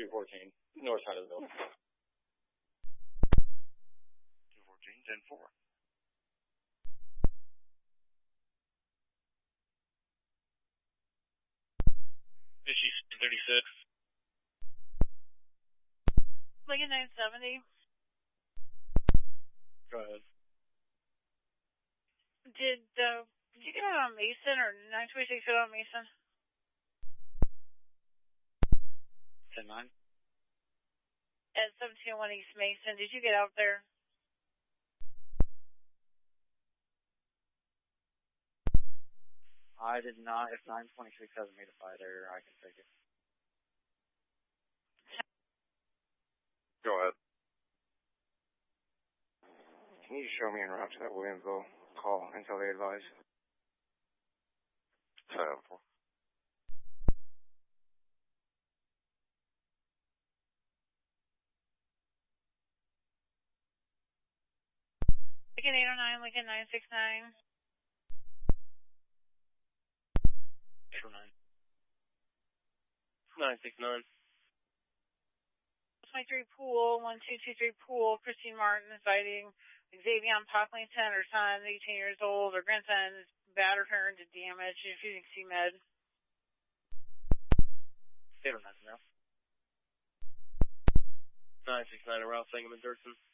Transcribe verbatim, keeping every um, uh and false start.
two fourteen, north side of the building. two fourteen, ten four. Fishy thirty-six. Lincoln nine seventy. Go ahead. Did, uh, did you get out on Mason or nine twenty-six get out on Mason? ten nine. At seventeen oh one East Mason, did you get out there? I did not. If nine twenty-six hasn't made a five there, I can take it. Go ahead. Can you show me en route to that Williamsville call until they advise? seven four. Lincoln eight oh nine, Lincoln nine six nine. eight oh nine. nine six nine. twenty-three Pool, one two two three Pool, Christine Martin is citing Xavier Pocklington, her son, eighteen years old, her grandson is battered her into damage, infusing C Med. eight oh nine now. nine six nine around Sangamon Dirksen.